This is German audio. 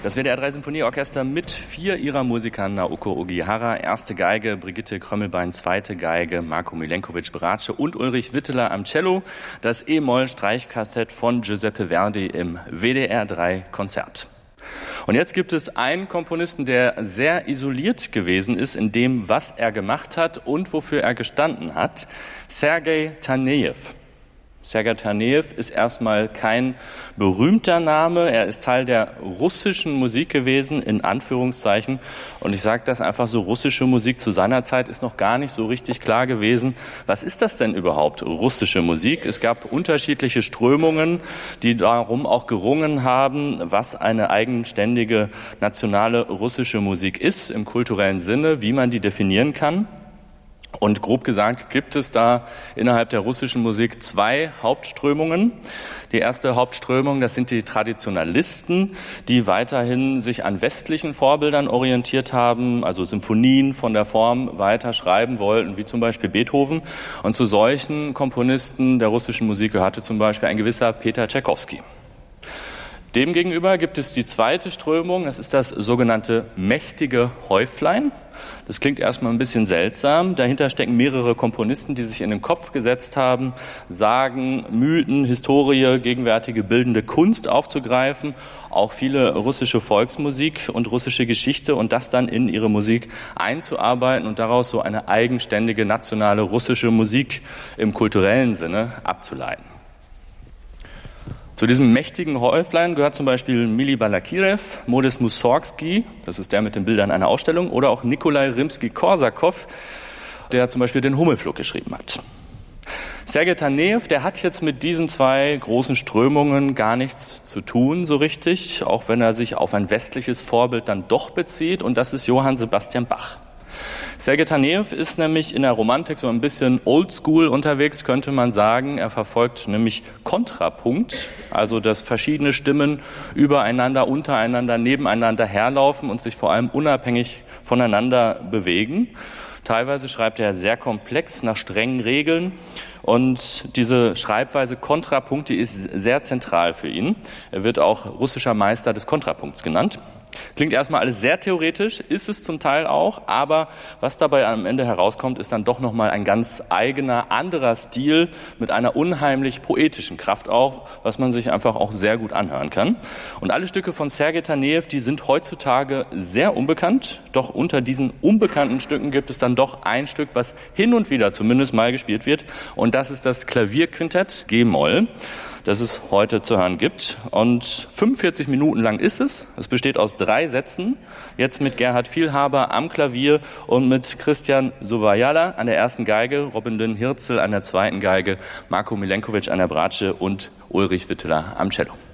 Das WDR 3 Symphonieorchester mit 4 ihrer Musiker: Naoko Ogihara, erste Geige, Brigitte Krömmelbein, zweite Geige, Marko Milenkovic, Bratsche und Ulrich Witteler am Cello. Das E-Moll-Streichquartett von Giuseppe Verdi im WDR 3 Konzert. Und jetzt gibt es einen Komponisten, der sehr isoliert gewesen ist in dem, was er gemacht hat und wofür er gestanden hat: Sergei Tanejew. Sergei Tanejew ist erstmal kein berühmter Name. Er ist Teil der russischen Musik gewesen, in Anführungszeichen. Und ich sage das einfach so, russische Musik zu seiner Zeit ist noch gar nicht so richtig klar gewesen. Was ist das denn überhaupt, russische Musik? Es gab unterschiedliche Strömungen, die darum auch gerungen haben, was eine eigenständige nationale russische Musik ist, im kulturellen Sinne, wie man die definieren kann. Und grob gesagt gibt es da innerhalb der russischen Musik 2 Hauptströmungen. Die erste Hauptströmung, das sind die Traditionalisten, die weiterhin sich an westlichen Vorbildern orientiert haben, also Symphonien von der Form weiter schreiben wollten, wie zum Beispiel Beethoven. Und zu solchen Komponisten der russischen Musik gehörte zum Beispiel ein gewisser Peter Tschaikowski. Demgegenüber gibt es die zweite Strömung, das ist das sogenannte mächtige Häuflein. Das klingt erstmal ein bisschen seltsam. Dahinter stecken mehrere Komponisten, die sich in den Kopf gesetzt haben, Sagen, Mythen, Historie, gegenwärtige bildende Kunst aufzugreifen, auch viele russische Volksmusik und russische Geschichte und das dann in ihre Musik einzuarbeiten und daraus so eine eigenständige nationale russische Musik im kulturellen Sinne abzuleiten. Zu diesem mächtigen Häuflein gehört zum Beispiel Mili Balakirev, Modest Mussorgsky, das ist der mit den Bildern einer Ausstellung, oder auch Nikolai Rimsky-Korsakow, der zum Beispiel den Hummelflug geschrieben hat. Sergei Tanejew, der hat jetzt mit diesen 2 großen Strömungen gar nichts zu tun so richtig, auch wenn er sich auf ein westliches Vorbild dann doch bezieht, und das ist Johann Sebastian Bach. Sergei Tanejew ist nämlich in der Romantik so ein bisschen oldschool unterwegs, könnte man sagen. Er verfolgt nämlich Kontrapunkt, also dass verschiedene Stimmen übereinander, untereinander, nebeneinander herlaufen und sich vor allem unabhängig voneinander bewegen. Teilweise schreibt er sehr komplex nach strengen Regeln. Und diese Schreibweise Kontrapunkt, die ist sehr zentral für ihn. Er wird auch russischer Meister des Kontrapunkts genannt. Klingt erstmal alles sehr theoretisch, ist es zum Teil auch, aber was dabei am Ende herauskommt, ist dann doch nochmal ein ganz eigener, anderer Stil mit einer unheimlich poetischen Kraft auch, was man sich einfach auch sehr gut anhören kann. Und alle Stücke von Sergei Tanejew, die sind heutzutage sehr unbekannt, doch unter diesen unbekannten Stücken gibt es dann doch ein Stück, was hin und wieder zumindest mal gespielt wird, und das ist das Klavierquintett G-Moll, das es heute zu hören gibt. Und 45 Minuten lang ist es. Es besteht aus 3 Sätzen. Jetzt mit Gerhard Vielhaber am Klavier und mit Christian Sowajala an der ersten Geige, Robin Lynn-Hirzel an der zweiten Geige, Marko Milenkovic an der Bratsche und Ulrich Witteler am Cello.